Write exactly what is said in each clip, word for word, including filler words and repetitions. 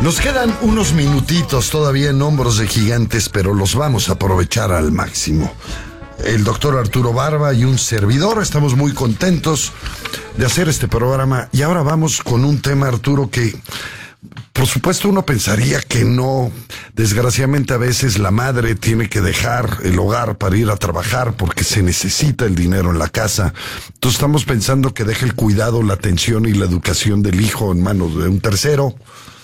Nos quedan unos minutitos todavía en Hombros de Gigantes, pero los vamos a aprovechar al máximo. El doctor Arturo Barba y un servidor estamos muy contentos de hacer este programa. Y ahora vamos con un tema, Arturo, que por supuesto uno pensaría que no. Desgraciadamente a veces la madre tiene que dejar el hogar para ir a trabajar porque se necesita el dinero en la casa. Entonces estamos pensando que deje el cuidado, la atención y la educación del hijo en manos de un tercero.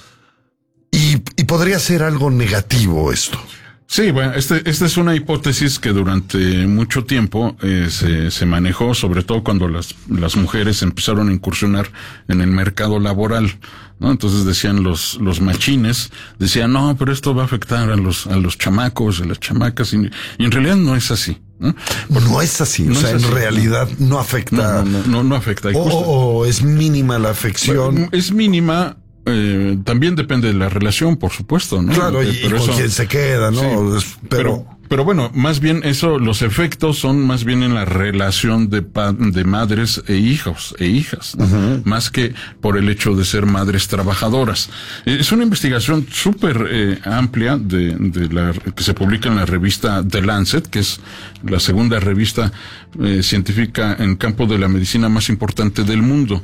Y, y podría ser algo negativo esto. Sí, bueno, este, esta es una hipótesis que durante mucho tiempo eh, se, se manejó, sobre todo cuando las, las mujeres empezaron a incursionar en el mercado laboral, ¿no? Entonces decían los, los machines, decían, no, pero esto va a afectar a los, a los chamacos, a las chamacas, y, y en realidad no es así, ¿no? Porque no es así, no o sea, en así, realidad no, no afecta. No, no, no, no afecta. O, o es mínima la afección. Bueno, es mínima. Eh, también depende de la relación, por supuesto, ¿no? Claro, y, pero y con eso, quién se queda, ¿no? Sí, pero, pero, pero bueno, más bien eso, los efectos son más bien en la relación de pa, de madres e hijos e hijas, ¿no? Uh-huh. Más que por el hecho de ser madres trabajadoras. Es una investigación súper eh, amplia de, de la que se publica en la revista The Lancet, que es la segunda revista eh, científica en campo de la medicina más importante del mundo.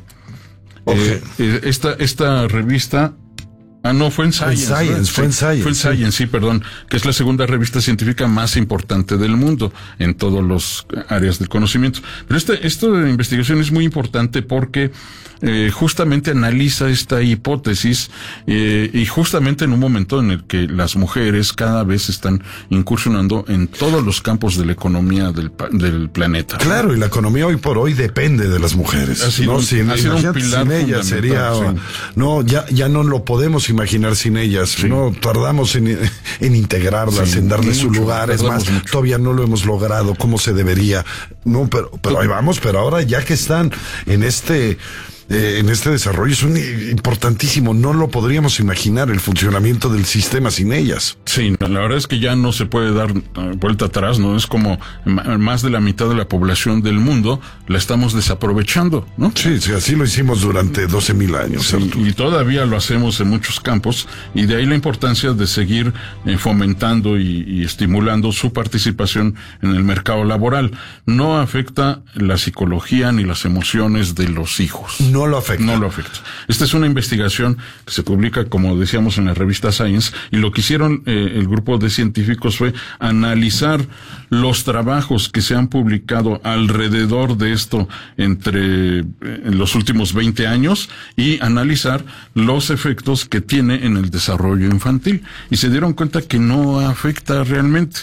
Okay. Eh, esta, esta revista, ah no, fue en Science, en Science, fue en Science, fue en Science, sí. sí, perdón, que es la segunda revista científica más importante del mundo en todos los áreas del conocimiento. Pero este, esta investigación es muy importante porque eh, justamente analiza esta hipótesis eh, y justamente en un momento en el que las mujeres cada vez están incursionando en todos los campos de la economía del, del planeta. Claro, y la economía hoy por hoy depende de las mujeres. Ha sido, ¿no? un, Sin, ha sido un pilar sin ellas sería, sí. no, ya, ya no lo podemos imaginar sin ellas. Sí. No tardamos en, en integrarlas, sí, en darle mucho, su lugar. Es más, mucho. Todavía no lo hemos logrado como se debería. No, pero, pero ahí vamos. Pero ahora ya que están en este eh, en este desarrollo es un importantísimo. No lo podríamos imaginar el funcionamiento del sistema sin ellas. Sí, la verdad es que ya no se puede dar uh, vuelta atrás, ¿no? Es como más de la mitad de la población del mundo la estamos desaprovechando, ¿no? Sí, sí, así lo hicimos durante doce mil años. Sí, y todavía lo hacemos en muchos campos, y de ahí la importancia de seguir eh, fomentando y, y estimulando su participación en el mercado laboral. No afecta la psicología ni las emociones de los hijos. No lo afecta. No lo afecta. Esta es una investigación que se publica, como decíamos, en la revista Science, y lo que hicieron eh, el grupo de científicos fue analizar los trabajos que se han publicado alrededor de esto entre eh, en los últimos veinte años y analizar los efectos que tiene en el desarrollo infantil. Y se dieron cuenta que no afecta realmente.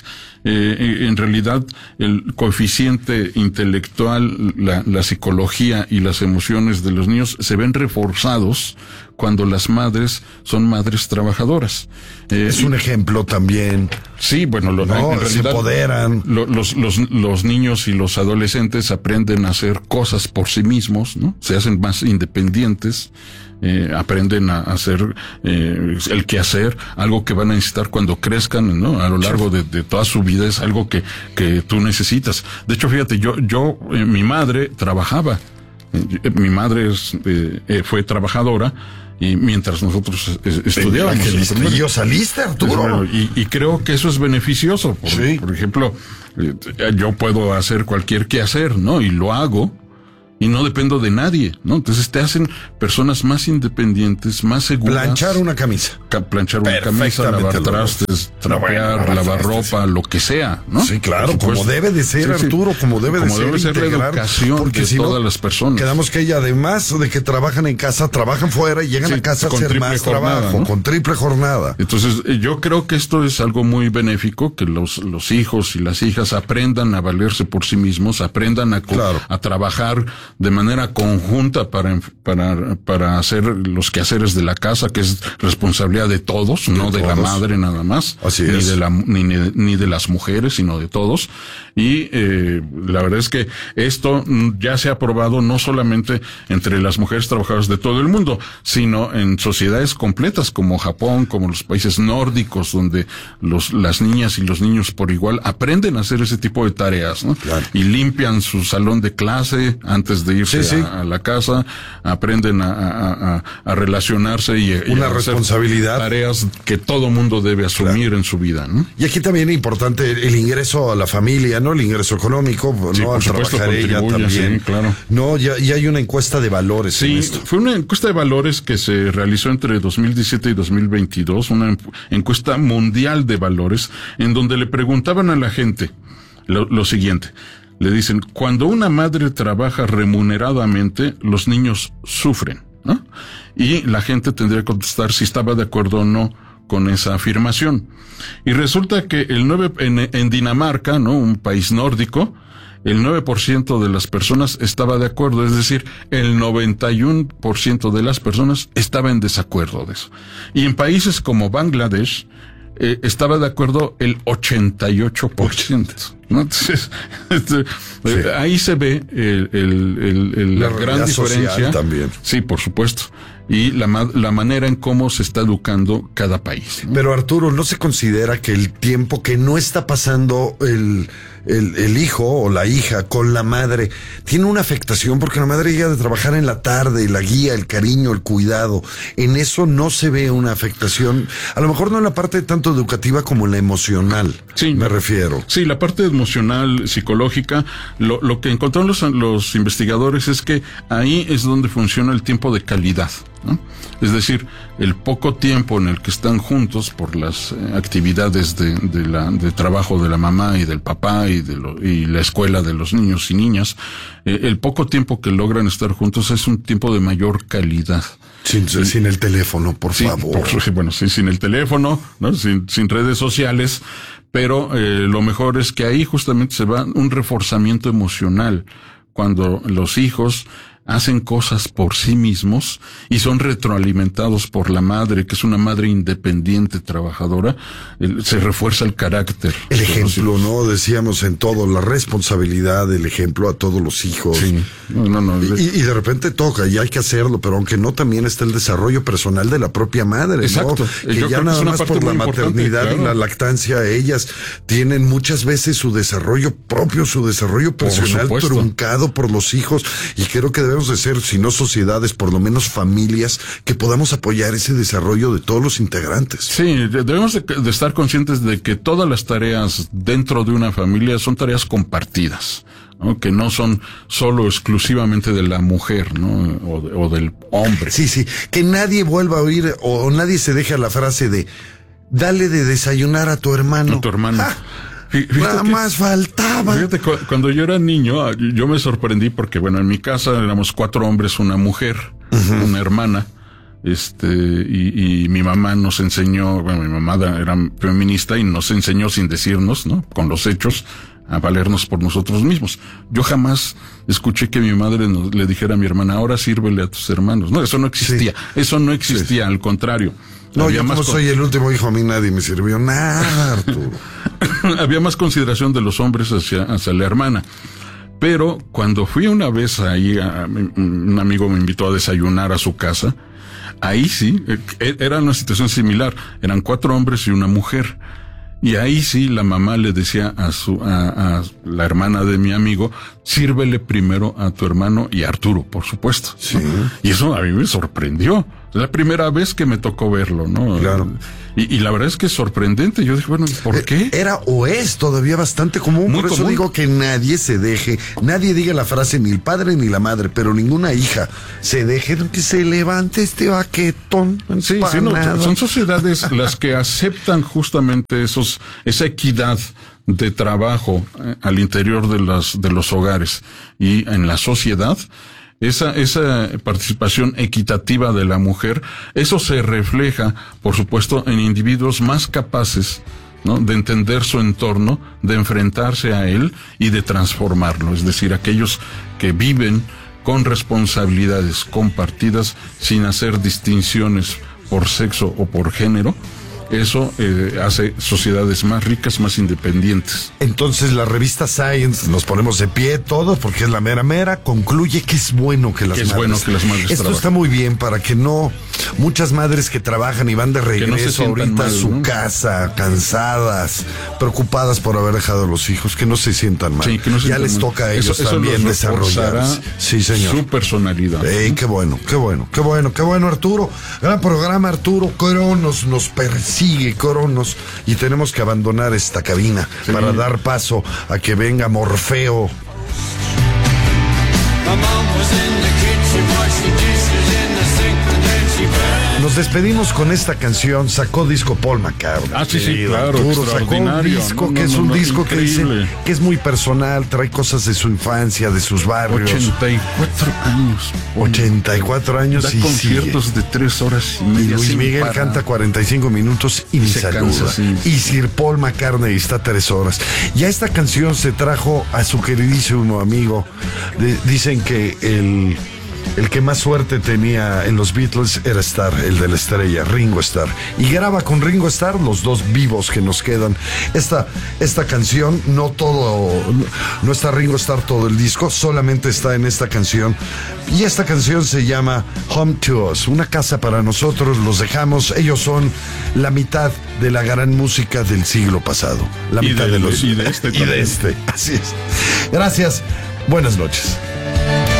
Eh, en realidad el coeficiente intelectual, la, la psicología y las emociones de los niños se ven reforzados cuando las madres son madres trabajadoras. Eh, es un ejemplo también. Sí, bueno, lo, no, en realidad, se empoderan. Lo, los, los, los niños y los adolescentes aprenden a hacer cosas por sí mismos, ¿no? Se hacen más independientes. Eh, aprenden a hacer eh, el quehacer, algo que van a necesitar cuando crezcan, ¿no? A lo largo de, de toda su vida, es algo que, que tú necesitas. De hecho, fíjate, yo, yo, eh, mi madre trabajaba, eh, mi madre es, eh, fue trabajadora, y mientras nosotros estudiábamos. ¿Y yo saliste, Arturo? Bueno, y, y creo que eso es beneficioso. Por, sí. por ejemplo, eh, yo puedo hacer cualquier quehacer, ¿no? Y lo hago. Y no dependo de nadie, ¿no? Entonces te hacen personas más independientes, más seguras. Planchar una camisa. Ca- planchar una camisa, lavar trastes, trapear, bueno, lavar ropa, lo que sea, ¿no? Sí, claro, como debe de ser, sí, Arturo, como debe como de debe ser, ser integrar, la educación porque de si todas no, las personas. Quedamos que ella, además de que trabajan en casa, trabajan fuera y llegan sí, a casa a hacer más jornada, trabajo, ¿no? con triple jornada. Entonces, yo creo que esto es algo muy benéfico, que los, los hijos y las hijas aprendan a valerse por sí mismos, aprendan a, claro. a trabajar de manera conjunta conjunta para, para, para hacer los quehaceres de la casa, que es responsabilidad de todos, de no de todos. La madre nada más, Así ni es. de la, ni, ni de las mujeres, sino de todos. Y eh, la verdad es que esto ya se ha probado no solamente entre las mujeres trabajadoras de todo el mundo, sino en sociedades completas como Japón, como los países nórdicos, donde los, las niñas y los niños por igual aprenden a hacer ese tipo de tareas, ¿no? Claro. Y limpian su salón de clase antes antes de irse sí, sí. A, a la casa, aprenden a, a, a, a relacionarse y, y una a responsabilidad, tareas que todo mundo debe asumir claro. En su vida, ¿no? Y aquí también es importante el ingreso a la familia, ¿no? El ingreso económico, sí, ¿no? Al supuesto, trabajar ella también. Sí, claro. No, ya, ya hay una encuesta de valores. Sí, en esto. Fue una encuesta de valores que se realizó entre dos mil diecisiete y dos mil veintidós, una encuesta mundial de valores, en donde le preguntaban a la gente lo, lo siguiente. Le dicen, cuando una madre trabaja remuneradamente, los niños sufren, ¿no? Y la gente tendría que contestar si estaba de acuerdo o no con esa afirmación. Y resulta que el nueve, en, en Dinamarca, ¿no? Un país nórdico, el nueve por ciento de las personas estaba de acuerdo, es decir, el noventa y uno por ciento de las personas estaba en desacuerdo de eso. Y en países como Bangladesh, eh, estaba de acuerdo el ochenta y ocho por ciento. ¿No? Entonces, este, sí. Ahí se ve el, el, el, el, la, la gran diferencia. También. Sí, por supuesto. Y la, la manera en cómo se está educando cada país, ¿no? Pero Arturo, ¿no se considera que el tiempo que no está pasando el, el, el hijo o la hija con la madre tiene una afectación? Porque la madre llega de trabajar en la tarde, la guía, el cariño, el cuidado. En eso no se ve una afectación. A lo mejor no en la parte tanto educativa como en la emocional. Sí, me refiero. Sí, la parte emocional, psicológica. Lo, lo que encontraron los, los investigadores es que ahí es donde funciona el tiempo de calidad, ¿no? Es decir, el poco tiempo en el que están juntos por las eh, actividades de, de, la, de trabajo de la mamá y del papá y, de lo, y la escuela de los niños y niñas, eh, el poco tiempo que logran estar juntos es un tiempo de mayor calidad. Sin, y, sin el teléfono, por sí, favor. Por, bueno, sí, sin el teléfono, ¿no? Sin, sin redes sociales, pero eh, lo mejor es que ahí justamente se va un reforzamiento emocional cuando los hijos hacen cosas por sí mismos y son retroalimentados por la madre, que es una madre independiente, trabajadora. El, se refuerza el carácter. El ejemplo, ¿no? Decíamos en todo, la responsabilidad, el ejemplo a todos los hijos. Sí. No, no, no. Y, y de repente toca, y hay que hacerlo, pero aunque no, también está el desarrollo personal de la propia madre, exacto. ¿no? Que Yo ya nada más por la maternidad claro. y la lactancia, ellas tienen muchas veces su desarrollo propio, su desarrollo personal por truncado por los hijos, y creo que debemos de ser, si no sociedades, por lo menos familias, que podamos apoyar ese desarrollo de todos los integrantes. Sí, debemos de, de estar conscientes de que todas las tareas dentro de una familia son tareas compartidas, ¿no? Que no son solo exclusivamente de la mujer, ¿no? O, o del hombre. Sí, sí, que nadie vuelva a oír o, o nadie se deje a la frase de dale de desayunar a tu hermano. A tu hermano. ¡Ah! Nada más faltaba. Fíjate, cuando yo era niño, yo me sorprendí porque, bueno, en mi casa éramos cuatro hombres, una mujer, uh-huh. una hermana, este, y, y mi mamá nos enseñó, bueno, mi mamá era feminista y nos enseñó sin decirnos, ¿no? Con los hechos, a valernos por nosotros mismos. Yo jamás escuché que mi madre nos, le dijera a mi hermana, ahora sírvele a tus hermanos. No, eso no existía. Sí. Eso no existía, sí. Al contrario. No, había yo como con... soy el último hijo, a mí nadie me sirvió nada, Arturo. Había más consideración de los hombres hacia, hacia la hermana. Pero cuando fui una vez ahí, a, a, un amigo me invitó a desayunar a su casa, ahí sí, era una situación similar. Eran cuatro hombres y una mujer. Y ahí sí la mamá le decía a su a, a la hermana de mi amigo, sírvele primero a tu hermano y a Arturo, por supuesto. Sí. ¿No? Y eso a mí me sorprendió. Es la primera vez que me tocó verlo, ¿no? Claro. Y, y la verdad es que es sorprendente. Yo dije, bueno, ¿por qué? Era o es todavía bastante común. Muy por eso común. Digo que nadie se deje, nadie diga la frase, ni el padre ni la madre, pero ninguna hija se deje que se levante este baquetón. Sí, sí, no, son sociedades las que aceptan justamente esos, esa equidad de trabajo eh, al interior de las, de los hogares y en la sociedad. Esa, esa participación equitativa de la mujer, eso se refleja, por supuesto, en individuos más capaces, ¿no? De entender su entorno, de enfrentarse a él y de transformarlo. Es decir, aquellos que viven con responsabilidades compartidas sin hacer distinciones por sexo o por género. Eso eh, hace sociedades más ricas, más independientes. Entonces la revista Science, nos ponemos de pie todos porque es la mera mera, concluye que es bueno que las que es madres. bueno que las madres Esto trabajen. Está muy bien para que no muchas madres que trabajan y van de regreso no ahorita mal, a su ¿no? casa, cansadas, preocupadas por haber dejado a los hijos, que no se sientan mal. Sí, que no se ya les mal. Toca a ellos eso, también eso desarrollar. Sí, señor. Su personalidad. Ey, qué bueno, qué bueno, qué bueno, qué bueno, Arturo. Gran programa, Arturo. Cronos nos persigue, Cronos, y tenemos que abandonar esta cabina sí. para dar paso a que venga Morfeo. Nos despedimos con esta canción. Sacó disco Paul McCartney. Ah, sí, sí, claro. Arturo sacó un disco no, no, que es un no, disco que dice que es muy personal, trae cosas de su infancia, de sus barrios. ochenta y cuatro años. ochenta y cuatro años da y conciertos sigue. de tres horas y media. Y Luis Miguel para... canta cuarenta y cinco minutos y, y ni saluda. Cansa, sí. Y Sir Paul McCartney está tres horas. Ya esta canción se trajo a su queridísimo amigo. De, dicen que el... El que más suerte tenía en los Beatles era Starr, el de la estrella, Ringo Starr. Y graba con Ringo Starr los dos vivos que nos quedan. Esta, esta canción, no todo, no está Ringo Starr todo el disco, solamente está en esta canción. Y esta canción se llama Home to Us, una casa para nosotros, los dejamos. Ellos son la mitad de la gran música del siglo pasado. La mitad de, de los... Y de este Y de este, así es. Gracias, buenas noches.